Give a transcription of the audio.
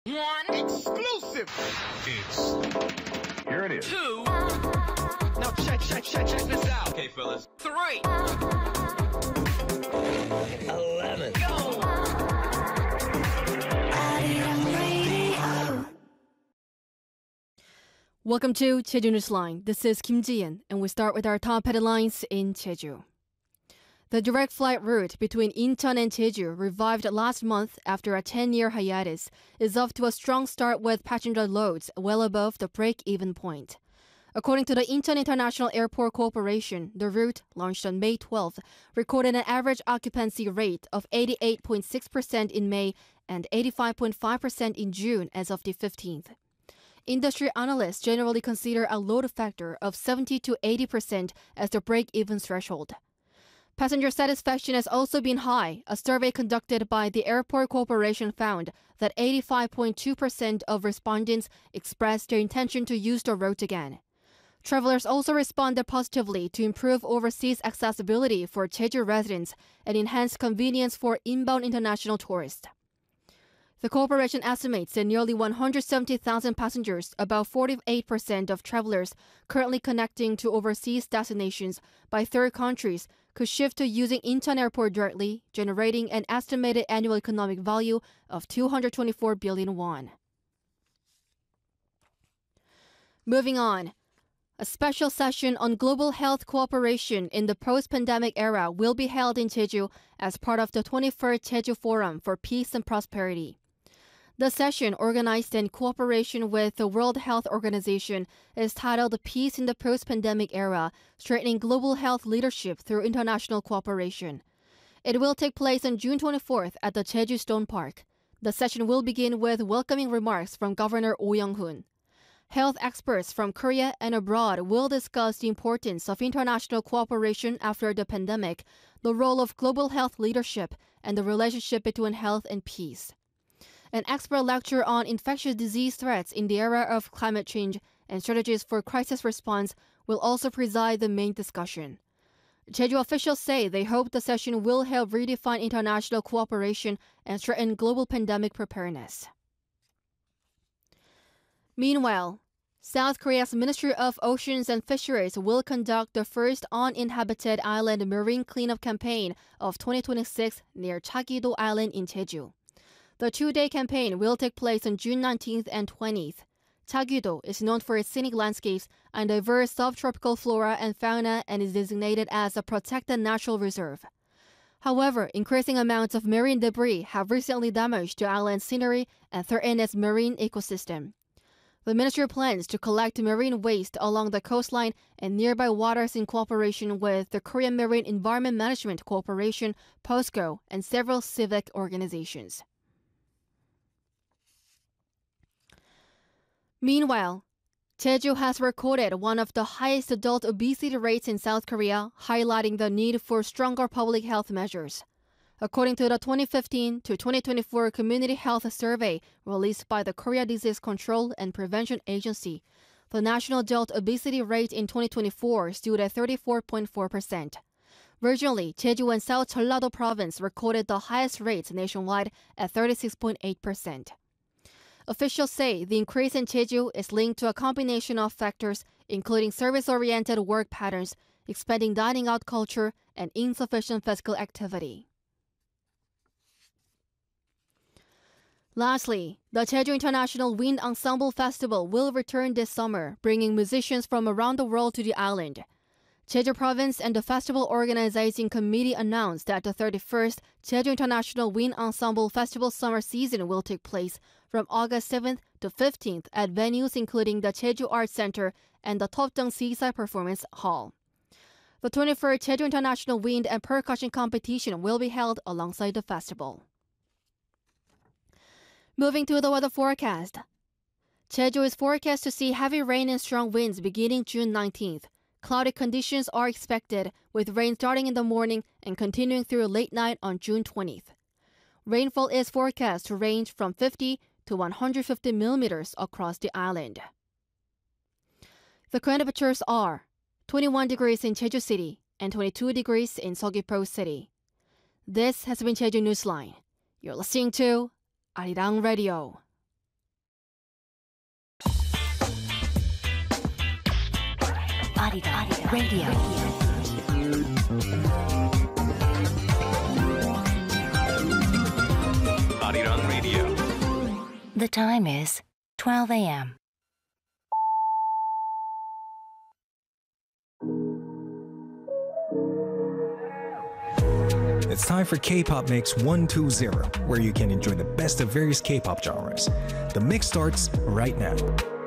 One exclusive. Here it is. Two. Now check this out. Okay, fellas. Three. 11. Go. Welcome to Jeju Newsline. This is Kim Ji-in, and we start with our top headlines in Jeju. The direct flight route between Incheon and Jeju, revived last month after a 10-year hiatus, is off to a strong start with passenger loads well above the break-even point. According to the Incheon International Airport Corporation, the route, launched on May 12th, recorded an average occupancy rate of 88.6% in May and 85.5% in June as of the 15th. Industry analysts generally consider a load factor of 70 to 80% as the break-even threshold. Passenger satisfaction has also been high. A survey conducted by the Airport Corporation found that 85.2% of respondents expressed their intention to use the route again. Travelers also responded positively to improve overseas accessibility for Jeju residents and enhance convenience for inbound international tourists. The corporation estimates that nearly 170,000 passengers, about 48% of travelers currently connecting to overseas destinations by third countries, could shift to using Incheon Airport directly, generating an estimated annual economic value of 224 billion won. Moving on. A special session on global health cooperation in the post-pandemic era will be held in Jeju as part of the 21st Jeju Forum for Peace and Prosperity. The session, organized in cooperation with the World Health Organization, is titled Peace in the Post-Pandemic Era, Strengthening Global Health Leadership Through International Cooperation. It will take place on June 24th at the Jeju Stone Park. The session will begin with welcoming remarks from Governor Oh Young-hoon. Health experts from Korea and abroad will discuss the importance of international cooperation after the pandemic, the role of global health leadership, and the relationship between health and peace. An expert lecture on infectious disease threats in the era of climate change and strategies for crisis response will also preside the main discussion. Jeju officials say they hope the session will help redefine international cooperation and strengthen global pandemic preparedness. Meanwhile, South Korea's Ministry of Oceans and Fisheries will conduct the first uninhabited island marine cleanup campaign of 2026 near Chagido Island in Jeju. The two-day campaign will take place on June 19th and 20th. Chagido is known for its scenic landscapes and diverse subtropical flora and fauna and is designated as a protected natural reserve. However, increasing amounts of marine debris have recently damaged the island's scenery and threatened its marine ecosystem. The ministry plans to collect marine waste along the coastline and nearby waters in cooperation with the Korean Marine Environment Management Corporation, POSCO, and several civic organizations. Meanwhile, Jeju has recorded one of the highest adult obesity rates in South Korea, highlighting the need for stronger public health measures. According to the 2015 to 2024 Community Health Survey released by the Korea Disease Control and Prevention Agency, the national adult obesity rate in 2024 stood at 34.4%. Regionally, Jeju and South Jeollado Province recorded the highest rates nationwide at 36.8%. Officials say the increase in Jeju is linked to a combination of factors, including service-oriented work patterns, expanding dining out culture, and insufficient physical activity. Lastly, the Jeju International Wind Ensemble Festival will return this summer, bringing musicians from around the world to the island. Jeju Province and the festival organizing committee announced that the 31st Jeju International Wind Ensemble Festival summer season will take place from August 7th to 15th at venues including the Jeju Arts Center and the Topdong Seaside Performance Hall. The 23rd Jeju International Wind and Percussion Competition will be held alongside the festival. Moving to the weather forecast. Jeju is forecast to see heavy rain and strong winds beginning June 19th. Cloudy conditions are expected, with rain starting in the morning and continuing through late night on June 20th. Rainfall is forecast to range from 50 to 150 millimeters across the island. The current temperatures are 21 degrees in Jeju City and 22 degrees in Seogwipo City. This has been Jeju Newsline. You're listening to Arirang Radio. Arirang Radio. Arirang Radio. The time is 12 a.m. It's time for K-Pop Mix 120, where you can enjoy the best of various K-pop genres. The mix starts right now.